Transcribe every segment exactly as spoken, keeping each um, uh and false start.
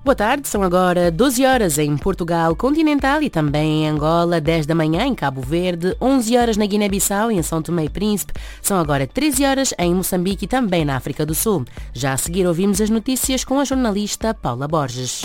Boa tarde, são agora doze horas em Portugal continental e também em Angola, dez da manhã em Cabo Verde, onze horas na Guiné-Bissau e em São Tomé e Príncipe, são agora treze horas em Moçambique e também na África do Sul. Já a seguir ouvimos as notícias com a jornalista Paula Borges.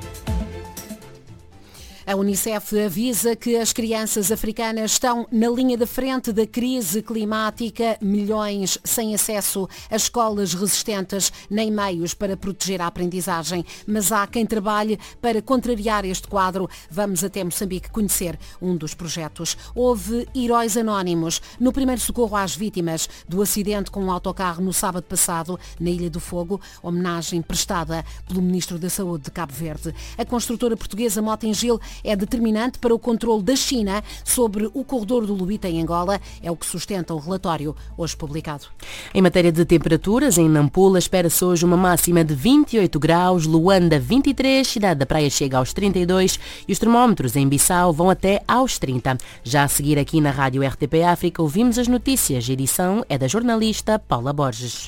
A Unicef avisa que as crianças africanas estão na linha de frente da crise climática, milhões sem acesso a escolas resistentes nem meios para proteger a aprendizagem. Mas há quem trabalhe para contrariar este quadro. Vamos até Moçambique conhecer um dos projetos. Houve heróis anónimos no primeiro socorro às vítimas do acidente com um autocarro no sábado passado na Ilha do Fogo, homenagem prestada pelo Ministro da Saúde de Cabo Verde. A construtora portuguesa Mota-Engil é determinante para o controle da China sobre o corredor do Lubita em Angola, é o que sustenta o relatório hoje publicado. Em matéria de temperaturas, em Nampula espera-se hoje uma máxima de vinte e oito graus, Luanda vinte e três, Cidade da Praia chega aos trinta e dois e os termómetros em Bissau vão até aos trinta. Já a seguir aqui na Rádio R T P África ouvimos as notícias. A edição é da jornalista Paula Borges.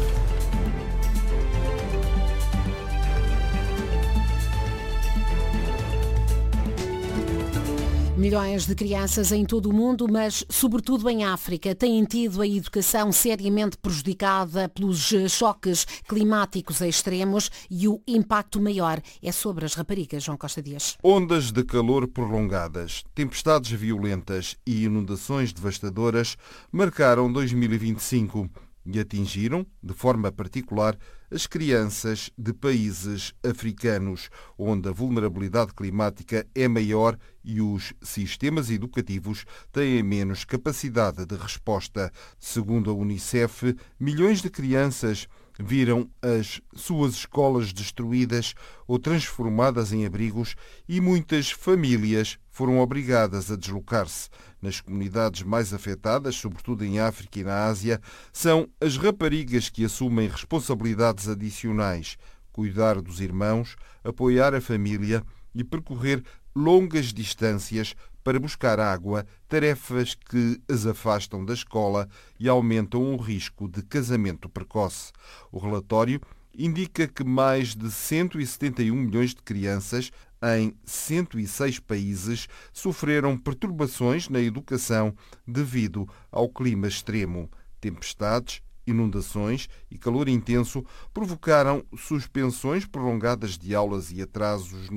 Milhões de crianças em todo o mundo, mas sobretudo em África, têm tido a educação seriamente prejudicada pelos choques climáticos extremos e o impacto maior é sobre as raparigas. João Costa Dias. Ondas de calor prolongadas, tempestades violentas e inundações devastadoras marcaram dois mil e vinte e cinco e atingiram, de forma particular, as crianças de países africanos, onde a vulnerabilidade climática é maior e os sistemas educativos têm menos capacidade de resposta. Segundo a Unicef, milhões de crianças viram as suas escolas destruídas ou transformadas em abrigos e muitas famílias foram obrigadas a deslocar-se. Nas comunidades mais afetadas, sobretudo em África e na Ásia, são as raparigas que assumem responsabilidades adicionais, cuidar dos irmãos, apoiar a família e percorrer longas distâncias para buscar água, tarefas que as afastam da escola e aumentam o risco de casamento precoce. O relatório indica que mais de cento e setenta e um milhões de crianças em cento e seis países sofreram perturbações na educação devido ao clima extremo. Tempestades, inundações e calor intenso provocaram suspensões prolongadas de aulas e atrasos no